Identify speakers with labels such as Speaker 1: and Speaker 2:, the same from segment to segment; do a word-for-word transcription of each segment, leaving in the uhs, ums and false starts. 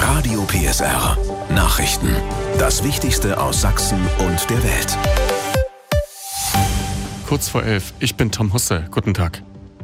Speaker 1: Radio P S R. Nachrichten. Das Wichtigste aus Sachsen und der Welt.
Speaker 2: Kurz vor elf, ich bin Tom Husse. Guten Tag.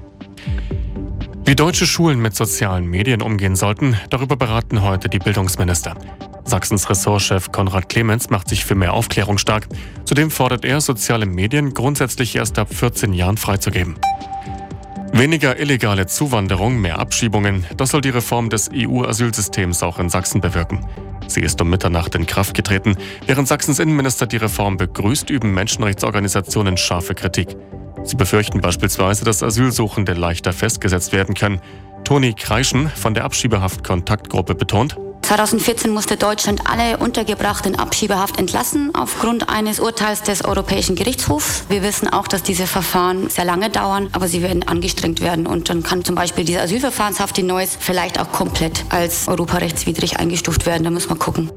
Speaker 2: Wie deutsche Schulen mit sozialen Medien umgehen sollten, darüber beraten heute die Bildungsminister. Sachsens Ressortchef Konrad Clemens macht sich für mehr Aufklärung stark. Zudem fordert er, soziale Medien grundsätzlich erst ab vierzehn Jahren freizugeben. Weniger illegale Zuwanderung, mehr Abschiebungen, das soll die Reform des E U-Asylsystems auch in Sachsen bewirken. Sie ist um Mitternacht in Kraft getreten. Während Sachsens Innenminister die Reform begrüßt, üben Menschenrechtsorganisationen scharfe Kritik. Sie befürchten beispielsweise, dass Asylsuchende leichter festgesetzt werden können. Toni Kreischen von der Abschiebehaft-Kontaktgruppe betont:
Speaker 3: zweitausendvierzehn musste Deutschland alle Untergebrachten in Abschiebehaft entlassen, aufgrund eines Urteils des Europäischen Gerichtshofs. Wir wissen auch, dass diese Verfahren sehr lange dauern, aber sie werden angestrengt werden. Und dann kann zum Beispiel diese Asylverfahrenshaft in Neuss vielleicht auch komplett als europarechtswidrig eingestuft werden. Da müssen wir gucken.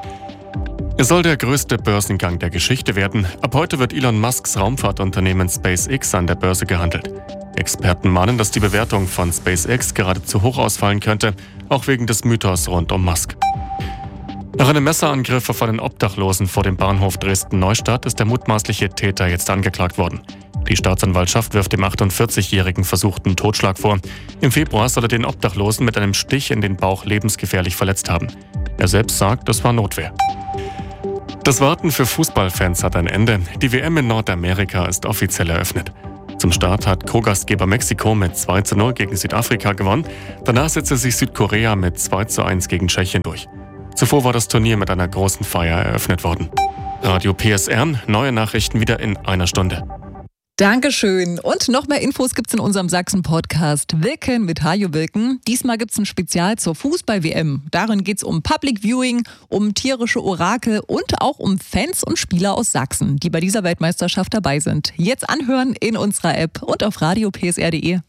Speaker 2: Es soll der größte Börsengang der Geschichte werden. Ab heute wird Elon Musks Raumfahrtunternehmen SpaceX an der Börse gehandelt. Experten mahnen, dass die Bewertung von SpaceX gerade zu hoch ausfallen könnte, auch wegen des Mythos rund um Musk. Nach einem Messerangriff auf einen Obdachlosen vor dem Bahnhof Dresden-Neustadt ist der mutmaßliche Täter jetzt angeklagt worden. Die Staatsanwaltschaft wirft dem achtundvierzigjährigen versuchten Totschlag vor. Im Februar soll er den Obdachlosen mit einem Stich in den Bauch lebensgefährlich verletzt haben. Er selbst sagt, das war Notwehr. Das Warten für Fußballfans hat ein Ende. Die W M in Nordamerika ist offiziell eröffnet. Zum Start hat Co-Gastgeber Mexiko mit zwei zu null gegen Südafrika gewonnen. Danach setzte sich Südkorea mit zwei zu eins gegen Tschechien durch. Zuvor war das Turnier mit einer großen Feier eröffnet worden. Radio P S R, neue Nachrichten wieder in einer Stunde.
Speaker 4: Dankeschön. Und noch mehr Infos gibt's in unserem Sachsen-Podcast Wilken mit Hajo Wilken. Diesmal gibt's ein Spezial zur Fußball-W M. Darin geht's um Public Viewing, um tierische Orakel und auch um Fans und Spieler aus Sachsen, die bei dieser Weltmeisterschaft dabei sind. Jetzt anhören in unserer App und auf radio p s r punkt d e.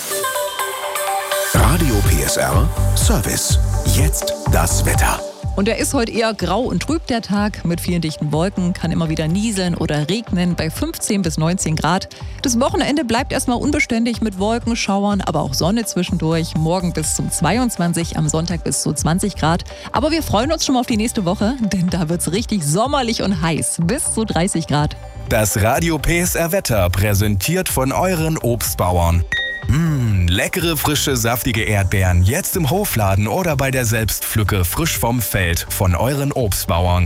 Speaker 1: Radio P S R Service. Jetzt das Wetter.
Speaker 4: Und er ist heute eher grau und trüb, der Tag, mit vielen dichten Wolken, kann immer wieder nieseln oder regnen bei fünfzehn bis neunzehn Grad. Das Wochenende bleibt erstmal unbeständig mit Wolken, Schauern, aber auch Sonne zwischendurch. Morgen bis zum zweiundzwanzig, am Sonntag bis zu zwanzig Grad. Aber wir freuen uns schon mal auf die nächste Woche, denn da wird's richtig sommerlich und heiß, bis zu dreißig Grad.
Speaker 5: Das Radio P S R Wetter präsentiert von euren Obstbauern. Mmh, leckere, frische, saftige Erdbeeren jetzt im Hofladen oder bei der Selbstpflücke frisch vom Feld von euren Obstbauern.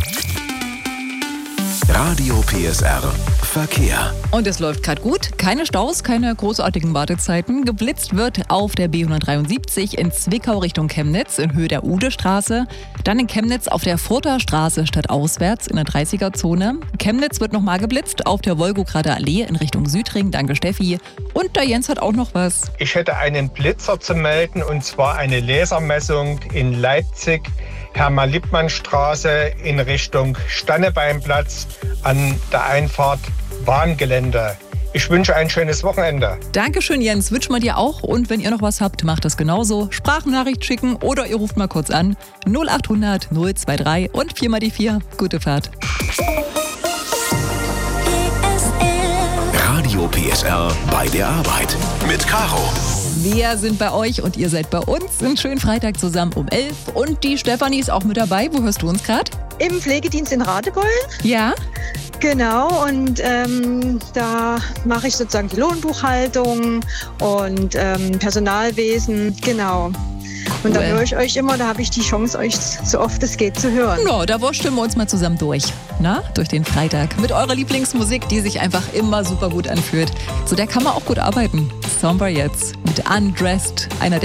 Speaker 1: Radio P S R Verkehr.
Speaker 4: Und es läuft gerade gut. Keine Staus, keine großartigen Wartezeiten. Geblitzt wird auf der B hundertdreiundsiebzig in Zwickau Richtung Chemnitz in Höhe der Udestraße. Dann in Chemnitz auf der Further Straße stadtauswärts in der dreißiger-Zone. Chemnitz wird nochmal geblitzt auf der Wolgograder Allee in Richtung Südring. Danke Steffi. Und der Jens hat auch noch was.
Speaker 6: Ich hätte einen Blitzer zu melden, und zwar eine Lasermessung in Leipzig. Hermann-Lippmann-Straße in Richtung Stannebeinplatz an der Einfahrt Bahngelände. Ich wünsche ein schönes Wochenende.
Speaker 4: Dankeschön, Jens. Wünschen wir dir auch. Und wenn ihr noch was habt, macht das genauso. Sprachnachricht schicken oder ihr ruft mal kurz an. null acht hundert null zwei drei und vier mal die vier. Gute Fahrt.
Speaker 1: Radio P S R bei der Arbeit mit Caro.
Speaker 4: Wir sind bei euch und ihr seid bei uns. Einen schönen Freitag zusammen um elf. Und die Stefanie ist auch mit dabei. Wo hörst du uns gerade?
Speaker 7: Im Pflegedienst in Radebeul.
Speaker 4: Ja.
Speaker 7: Genau, und ähm, da mache ich sozusagen die Lohnbuchhaltung und ähm, Personalwesen. Genau. Und da höre ich euch immer, da habe ich die Chance, euch so oft es geht zu hören.
Speaker 4: No, da wursteln wir uns mal zusammen durch. Na, durch den Freitag. Mit eurer Lieblingsmusik, die sich einfach immer super gut anfühlt. So der kann man auch gut arbeiten. Somber jetzt mit Undressed, einer der